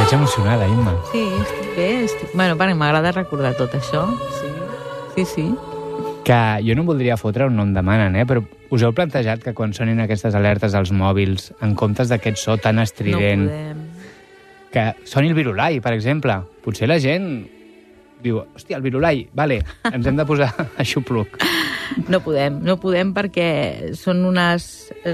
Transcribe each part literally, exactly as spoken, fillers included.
Vaig emocionada, Imma. Sí, estic bé. Estic... Bueno, perquè m'agrada recordar tot això. Sí, sí, sí. Que jo no voldria fotre un nom demanen, eh? Però us heu plantejat que quan sonin aquestes alertes als mòbils, en comptes d'aquest so tan estrident... No podem. Que soni el virulai, per exemple. Potser la gent diu, hòstia, el virulai, vale, ens hem de posar a xupluc. No podem, no podem perquè són unes...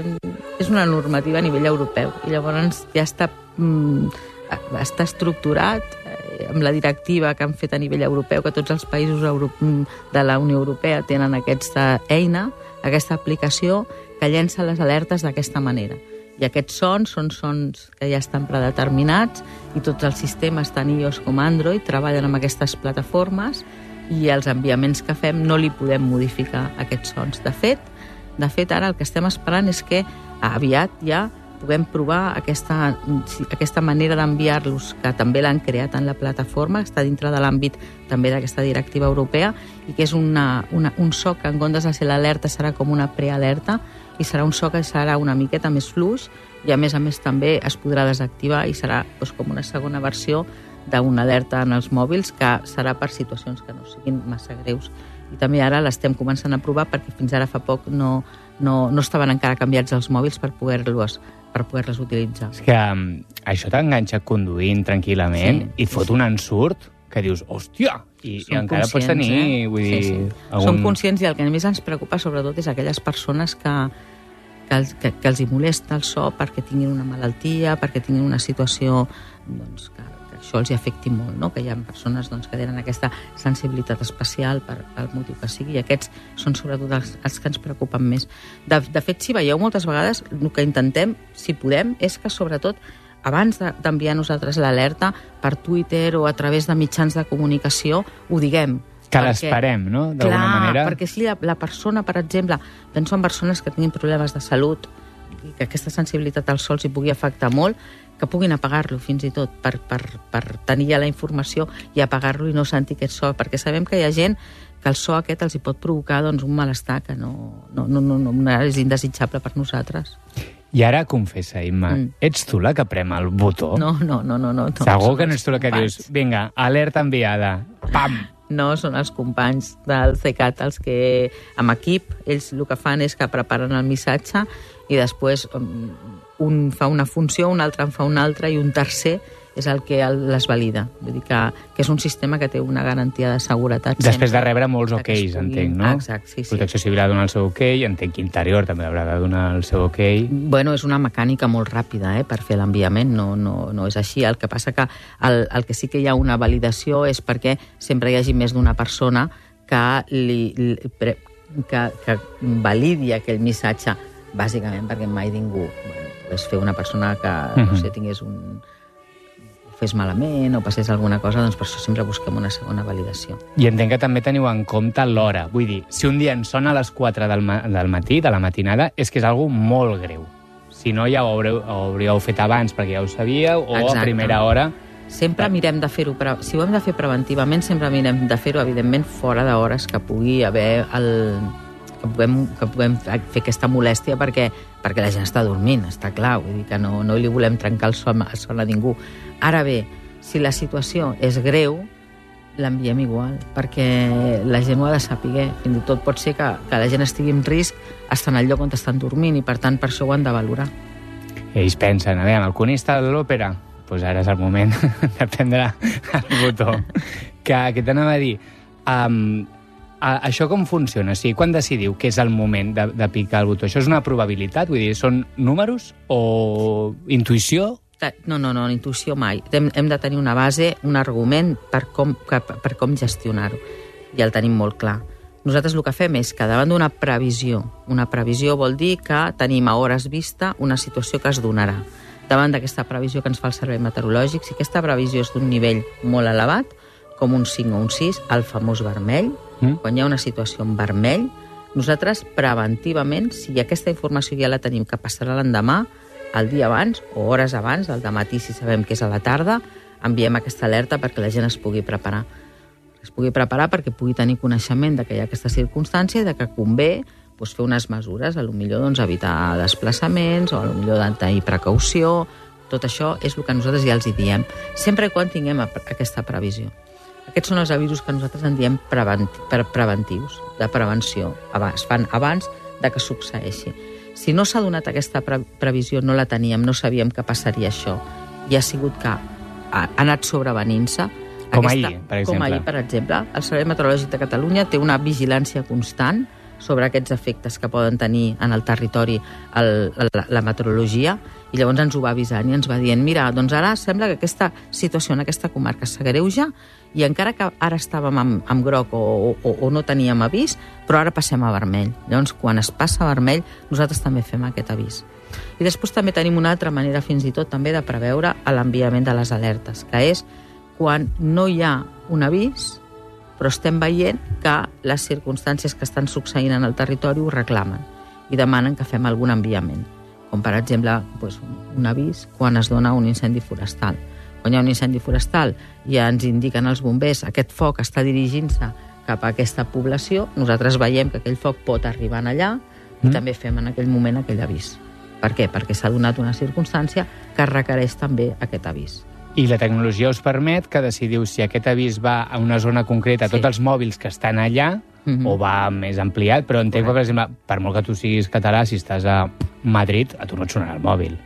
És una normativa a nivell europeu i llavors ja està, mm, està estructurat eh, amb la directiva que han fet a nivell europeu, que tots els països euro... de la Unió Europea tenen aquesta eina, aquesta aplicació que llença les alertes d'aquesta manera. I aquests sons són sons que ja estan predeterminats i tots els sistemes, tant iOS com Android, treballen amb aquestes plataformes i els enviaments que fem no li podem modificar aquests sons. De fet, de fet ara el que estem esperant és que aviat ja puguem provar aquesta, aquesta manera d'enviar-los, que també l'han creat en la plataforma, està dintre de l'àmbit també d'aquesta directiva europea, i que és una, una, un so que en comptes de ser l'alerta serà com una prealerta, i serà un so que serà una miqueta més fluix, i a més a més també es podrà desactivar i serà doncs, com una segona versió d'una alerta en els mòbils, que serà per situacions que no siguin massa greus. I també ara l'estem començant a provar perquè fins ara fa poc no, no, no estaven encara canviats els mòbils per poder-los per poder-les utilitzar. És que um, això t'enganxa conduint tranquil·lament sí, i fot sí. un ensurt que dius, hòstia, i, i encara pots tenir... Eh? Vull dir, sí, sí. algun... Som conscients i el que més ens preocupa sobretot és aquelles persones que, que, els, que, que els hi molesta el so perquè tinguin una malaltia, perquè tinguin una situació doncs, que, que això els hi afecti molt, no? Que hi ha persones doncs, que tenen aquesta sensibilitat especial per, pel motiu que sigui, i aquests són sobretot els, els que ens preocupen més. De, de fet, si veieu moltes vegades, el que intentem, si podem, és que sobretot abans d'enviar nosaltres l'alerta per Twitter o a través de mitjans de comunicació, ho diguem. Que l'esperem, no? D'alguna manera. Clar, perquè si la, la persona, per exemple, penso en persones que tinguin problemes de salut i que aquesta sensibilitat al sol s'hi pugui afectar molt, que puguin apagar-lo fins i tot per, per, per tenir ja la informació i apagar-lo i no sentir aquest so, perquè sabem que hi ha gent que el so aquest els hi pot provocar doncs, un malestar que no, no, no, no, no és indesitjable per nosaltres. I ara confessa, Imma, mm. ets tu la que prem el botó? No, no, no, no. no Segur que no ets tu la que dius, vinga, alerta enviada, pam! No, són els companys del C CAT els que, amb equip, ells el que fan és que preparen el missatge i després un fa una funció, un altre en fa una altra i un tercer és el que les valida. Vull dir que, que és un sistema que té una garantia de seguretat. Després de rebre molts ok's, puguin... entenc, no? Exacte, sí, sí. Protecció Civil ha de donar el seu ok, entenc que Interior també haurà de donar el seu ok. Bueno, és una mecànica molt ràpida eh, per fer l'enviament, no, no, no és així. El que passa que el, el que sí que hi ha una validació és perquè sempre hi hagi més d'una persona que, li, li, que, que validi aquell missatge, bàsicament perquè mai ningú bueno, pogués fer una persona que, uh-huh. no sé, tingués un... fes malament o passés alguna cosa, doncs per això sempre busquem una segona validació. I entenc que també teniu en compte l'hora. Vull dir, si un dia ens sona a les quatre del, ma del matí, de la matinada, és que és algo molt greu. Si no, ja ho haureu, ho hauríeu fet abans perquè ja ho sabíeu, o Exacte. A primera hora... Sempre mirem de fer-ho, però si ho hem de fer preventivament, sempre mirem de fer-ho, evidentment, fora d'hores que pugui haver el... que puguem, que puguem fer aquesta molèstia perquè, perquè la gent està dormint, està clar, vull dir que no, no li volem trencar el son, el son a ningú. Ara bé, si la situació és greu, l'enviem igual, perquè la gent ho ha de saber. Fins i tot pot ser que, que la gent estigui en risc estant al lloc on estan dormint i, per tant, per això ho han de valorar. Ells pensen, a veure, el conista de l'òpera, doncs pues ara és el moment de prendre el botó. Que, que t'anava a dir, um, a, això com funciona? O sigui, quan decidiu que és el moment de, de picar el botó? Això és una probabilitat? Vull dir, són números o intuïció? No, no, no, intuïció mai. Hem, hem de tenir una base, un argument per com, per, per com gestionar-ho. I el tenim molt clar. Nosaltres el que fem és que davant d'una previsió, una previsió vol dir que tenim a hores vista una situació que es donarà. Davant d'aquesta previsió que ens fa el servei meteorològic, si aquesta previsió és d'un nivell molt elevat, com un cinc o un sis, el famós vermell, mm. quan hi ha una situació en vermell, nosaltres preventivament, si aquesta informació ja la tenim que passarà l'endemà, el dia abans o hores abans, al dematí si sabem que és a la tarda, enviem aquesta alerta perquè la gent es pugui preparar. Es pugui preparar perquè pugui tenir coneixement de que hi ha aquesta circumstància i de que convé doncs, fer unes mesures, a lo millor doncs, evitar desplaçaments o a lo millor de tenir precaució, Tot això és el que nosaltres ja els hi diem, sempre quan tinguem aquesta previsió. Aquests són els avisos que nosaltres en diem preventius, de prevenció. Es fan abans de que succeeixi. Si no s'ha donat aquesta pre previsió, no la teníem, no sabíem que passaria això, i ha sigut que ha anat sobrevenint-se. Com aquesta, ahir, per exemple. Com ahir, per exemple. El Servei Meteorològic de Catalunya té una vigilància constant sobre aquests efectes que poden tenir en el territori el, la, la meteorologia, i llavors ens ho va avisant i ens va dient, mira, doncs ara sembla que aquesta situació en aquesta comarca s'agreuja, i encara que ara estàvem amb, amb groc o, o, o no teníem avís, però ara passem a vermell. Llavors, quan es passa a vermell, nosaltres també fem aquest avís. I després també tenim una altra manera, fins i tot, també de preveure l'enviament de les alertes, que és quan no hi ha un avís, però estem veient que les circumstàncies que estan succeint en el territori ho reclamen i demanen que fem algun enviament, com per exemple doncs, un avís quan es dona un incendi forestal. Quan hi ha un incendi forestal i ja ens indiquen els bombers aquest foc està dirigint-se cap a aquesta població, nosaltres veiem que aquell foc pot arribar allà i mm. també fem en aquell moment aquell avís. Per què? Perquè s'ha donat una circumstància que requereix també aquest avís. I la tecnologia us permet que decidiu si aquest avís va a una zona concreta, a sí. tots els mòbils que estan allà, mm-hmm. o va més ampliat, però entenc que, per exemple, per molt que tu siguis català, si estàs a Madrid, a tu no et sonarà el mòbil.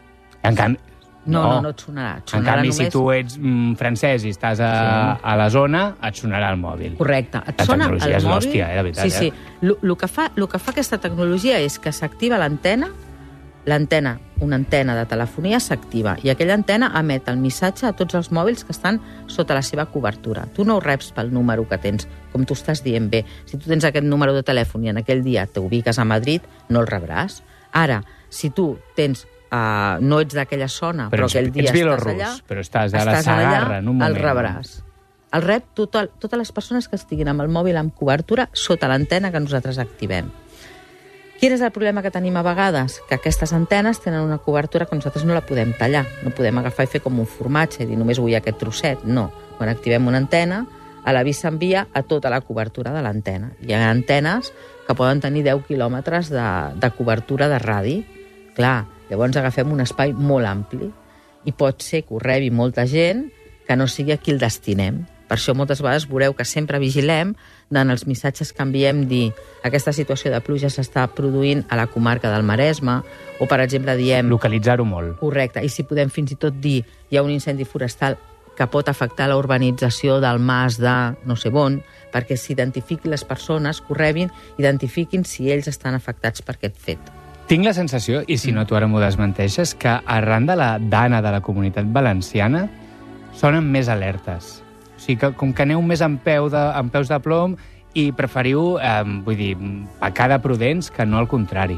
En canvi, No, no, no et sonarà. Et sonarà en canvi, només... si tu ets mm, francès i estàs a, sí. a la zona, et sonarà el mòbil. Correcte. Et la sona tecnologia el és mòbil... l'hòstia, eh, de veritat. Sí, sí. Eh? El que fa, lo que fa aquesta tecnologia és que s'activa l'antena, l'antena, una antena de telefonia s'activa, i aquella antena emet el missatge a tots els mòbils que estan sota la seva cobertura. Tu no ho reps pel número que tens, com tu estàs dient bé. Si tu tens aquest número de telèfon i en aquell dia t'ubiques a Madrid, no el rebràs. Ara, si tu tens Uh, no ets d'aquella zona, però, però aquell dia estàs allà, però estàs a la Sagarra, en un moment. El rebràs. El rep tot, totes les persones que estiguin amb el mòbil amb cobertura sota l'antena que nosaltres activem. Quin és el problema que tenim a vegades? Que aquestes antenes tenen una cobertura que nosaltres no la podem tallar. No podem agafar i fer com un formatge i dir només vull aquest trosset. No. Quan activem una antena, l'avís s'envia a tota la cobertura de l'antena. Hi ha antenes que poden tenir deu quilòmetres de, de cobertura de radi. Clar, llavors agafem un espai molt ampli i pot ser que ho rebi molta gent que no sigui a qui el destinem. Per això moltes vegades veureu que sempre vigilem en els missatges que enviem dir aquesta situació de pluja s'està produint a la comarca del Maresme, o per exemple diem... Localitzar-ho molt. Correcte, i si podem fins i tot dir hi ha un incendi forestal que pot afectar la urbanització del mas de no sé on, perquè s'identifiquin les persones que ho rebin, identifiquin si ells estan afectats per aquest fet. Tinc la sensació, i si no tu ara m'ho desmenteixes, que arran de la dana de la Comunitat Valenciana sonen més alertes. O sigui, que, com que aneu més amb, peu de, amb peus de plom i preferiu, eh, vull dir, pecar de prudents que no al contrari.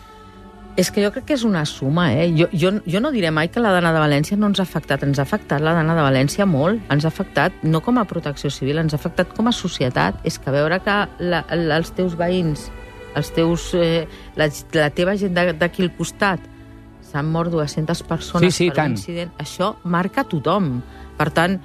És que jo crec que és una suma, eh? Jo, jo, jo no diré mai que la dana de València no ens ha afectat. Ens ha afectat la dana de València molt. Ens ha afectat, no com a protecció civil, ens ha afectat com a societat. És que veure que la, la, els teus veïns... els teus, eh, la, la teva gent d'aquí al costat s'han mort dues-centes persones sí, sí, per un incident, això marca tothom. Per tant,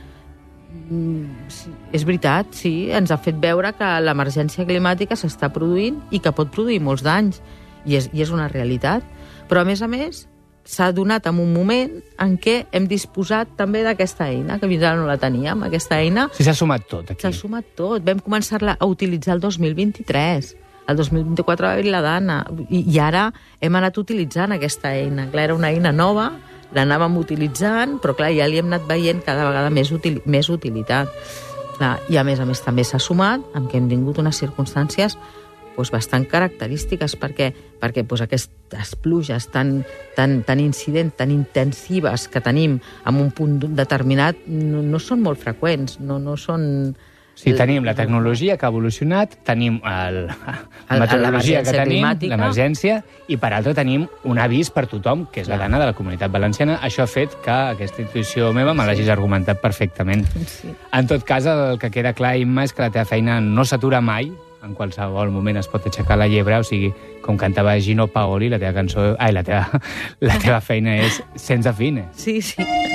és veritat, sí, ens ha fet veure que l'emergència climàtica s'està produint i que pot produir molts danys, i és, i és una realitat. Però, a més a més, s'ha donat en un moment en què hem disposat també d'aquesta eina, que fins ara no la teníem, aquesta eina... Sí, s'ha sumat tot, aquí. S'ha sumat tot. Vam començar-la a utilitzar el dos mil vint-i-tres. El dos mil vint-i-quatre va haver-hi la dana, i, i ara hem anat utilitzant aquesta eina. Clar, era una eina nova, l'anàvem utilitzant, però clar, ja li hem anat veient cada vegada més, util, més utilitat. Clar, i a més a més també s'ha sumat amb que hem tingut unes circumstàncies doncs, bastant característiques, perquè, perquè doncs, aquestes pluges tan, tan, tan incidents, tan intensives que tenim en un punt determinat no, no són molt freqüents, no, no són... Sí, tenim la tecnologia que ha evolucionat, tenim el, la meteorologia que tenim, l'emergència, i per altra tenim un avís per tothom, que és la dana de la Comunitat Valenciana. Això ha fet que aquesta intuïció meva me l'hagis argumentat perfectament. Sí. En tot cas, el que queda clar, Imma, és que la teva feina no s'atura mai, en qualsevol moment es pot aixecar la llebre, o sigui, com cantava Gino Paoli, la teva cançó... Ai, la teva, la teva feina és sense fine. Sí, sí.